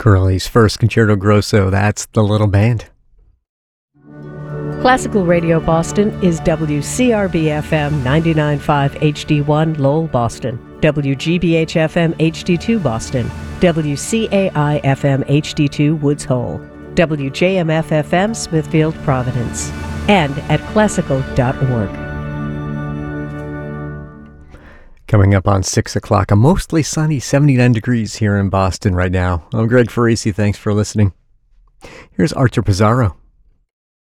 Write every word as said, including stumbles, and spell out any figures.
Corelli's first concerto grosso, that's The Little Band. Classical Radio Boston is W C R B F M ninety-nine point five H D one Lowell, Boston, W G B H F M H D two Boston, W C A I F M H D two Woods Hole, W J M F F M Smithfield, Providence, and at classical dot org. Coming up on six o'clock, a mostly sunny seventy-nine degrees here in Boston right now. I'm Greg Farisi. Thanks for listening. Here's Artur Pizarro.